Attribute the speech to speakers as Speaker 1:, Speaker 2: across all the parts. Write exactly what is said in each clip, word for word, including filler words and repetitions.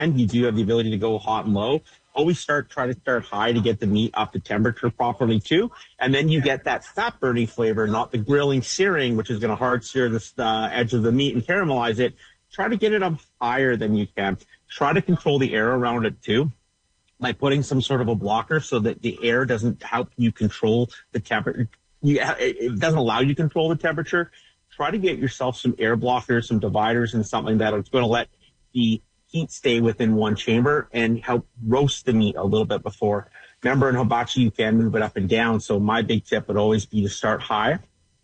Speaker 1: can, you do have the ability to go hot and low. Always start, try to start high to get the meat up to temperature properly too. And then you get that fat burning flavor, not the grilling searing, which is going to hard sear the uh, edge of the meat and caramelize it. Try to get it up higher than you can. Try to control the air around it too, by putting some sort of a blocker so that the air doesn't help you control the temperature. It doesn't allow you to control the temperature. Try to get yourself some air blockers, some dividers, and something that is going to let the heat stay within one chamber and help roast the meat a little bit before. Remember, in hibachi, you can move it up and down. So my big tip would always be to start high.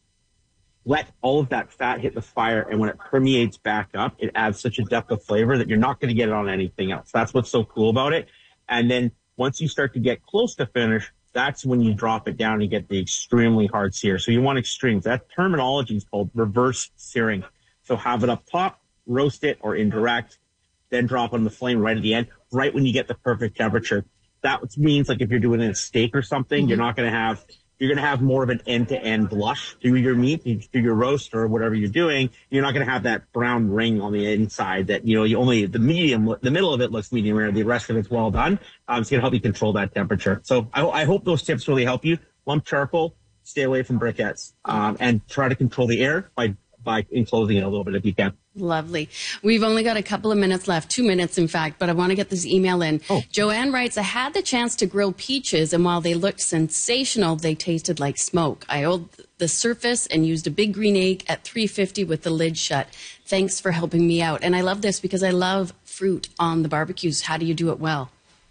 Speaker 1: Let all of that fat hit the fire, and when it permeates back up, it adds such a depth of flavor that you're not going to get it on anything else. That's what's so cool about it. And then once you start to get close to finish, that's when you drop it down and get the extremely hard sear. So you want extremes. That terminology is called reverse searing. So have it up top, roast it or indirect, then drop on the flame right at the end, right when you get the perfect temperature. That means, like, if you're doing a steak or something, mm-hmm. you're not going to have, you're going to have more of an end-to-end blush through your meat, through your roast or whatever you're doing. You're not going to have that brown ring on the inside that, you know, you only, the medium, the middle of it looks medium rare. The rest of it's well done. Um, it's going to help you control that temperature. So I, I hope those tips really help you. Lump charcoal, stay away from briquettes, um, and try to control the air by, by enclosing it a little bit if you can.
Speaker 2: Lovely. We've only got a couple of minutes left, two minutes in fact, but I want to get this email in. Oh. Joanne writes, I had the chance to grill peaches, and while they looked sensational, they tasted like smoke. I oiled the surface and used a big green egg at three fifty with the lid shut. Thanks for helping me out. And I love this because I love fruit on the barbecues. How do you do it well?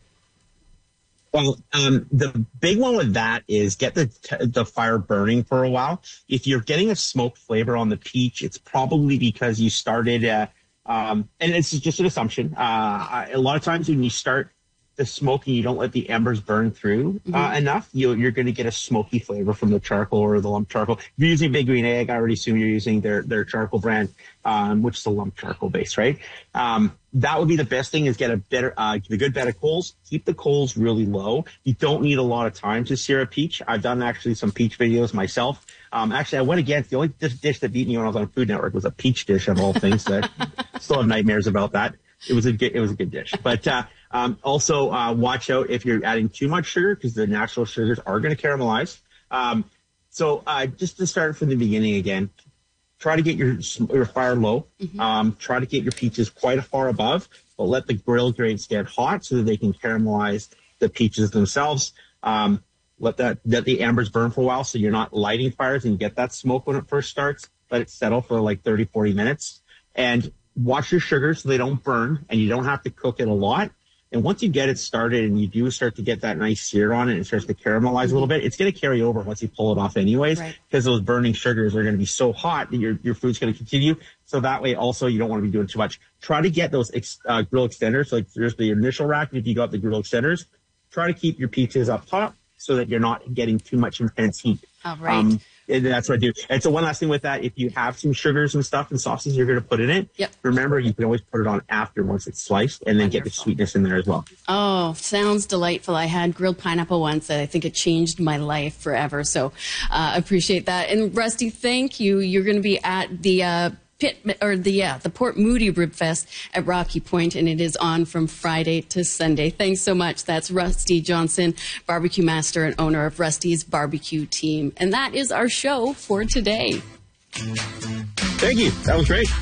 Speaker 1: Well, um, the big one with that is get the t- the fire burning for a while. If you're getting a smoked flavor on the peach, it's probably because you started, uh, um, and it's just an assumption. Uh, a lot of times when you start the smoking, you don't let the embers burn through uh, mm-hmm. enough, you, you're going to get a smoky flavor from the charcoal or the lump charcoal. If you're using Big Green Egg, I already assume you're using their, their charcoal brand, um, which is a lump charcoal base, right? Um, that would be the best thing, is get a better, uh, the good bed of coals. Keep the coals really low. You don't need a lot of time to sear a peach. I've done actually some peach videos myself. Um, actually, I went against the only dish that beat me when I was on Food Network was a peach dish of all things. That still have nightmares about that. It was a good, it was a good dish, but, uh, Um, also, uh, watch out if you're adding too much sugar, because the natural sugars are going to caramelize. Um, so uh, just to start from the beginning again, try to get your, your fire low. Mm-hmm. Um, try to get your peaches quite far above, but let the grill grates get hot so that they can caramelize the peaches themselves. Um, let that let the embers burn for a while so you're not lighting fires and you get that smoke when it first starts. Let it settle for like thirty, forty minutes. And watch your sugar so they don't burn, and you don't have to cook it a lot. And once you get it started and you do start to get that nice sear on it and it starts to caramelize a little bit, it's going to carry over once you pull it off anyways, right, because those burning sugars are going to be so hot that your, your food's going to continue. So that way also you don't want to be doing too much. Try to get those ex, uh, grill extenders. So like there's the initial rack. If you got the grill extenders, try to keep your peaches up top so that you're not getting too much intense heat.
Speaker 2: All right.
Speaker 1: Um, And that's what I do. And so one last thing with that, if you have some sugars and stuff and sauces you're going to put in it,
Speaker 2: yep,
Speaker 1: remember you can always put it on after once it's sliced, and then Wonderful. Get the sweetness in there as well.
Speaker 2: Oh, sounds delightful. I had grilled pineapple once, and I think it changed my life forever. So uh, appreciate that. And Rusty, thank you. You're going to be at the uh, Pit or the yeah the Port Moody Rib Fest at Rocky Point, and it is on from Friday to Sunday. Thanks so much. That's Rusty Johnson, barbecue master and owner of Rusty's Barbecue Team, and that is our show for today.
Speaker 1: Thank you. That was great.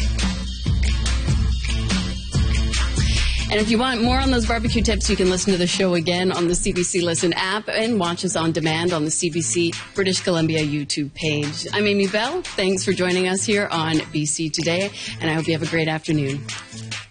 Speaker 2: And if you want more on those barbecue tips, you can listen to the show again on the C B C Listen app and watch us on demand on the C B C British Columbia YouTube page. I'm Amy Bell. Thanks for joining us here on B C Today, and I hope you have a great afternoon.